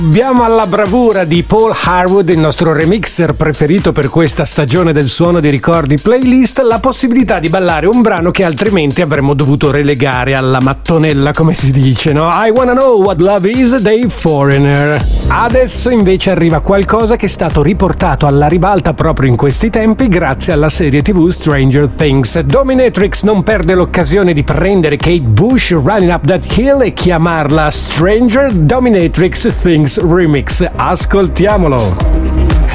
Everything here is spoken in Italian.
Abbiamo alla bravura di Paul Harwood, il nostro remixer preferito per questa stagione del Suono dei Ricordi playlist, la possibilità di ballare un brano che altrimenti avremmo dovuto relegare alla mattonella, come si dice, no? I Wanna Know What Love Is dei Foreigner. Adesso invece arriva qualcosa che è stato riportato alla ribalta proprio in questi tempi grazie alla serie TV Stranger Things. Dominatrix non perde l'occasione di prendere Kate Bush, Running Up That Hill, e chiamarla Stranger Dominatrix Things Remix. Ascoltiamolo.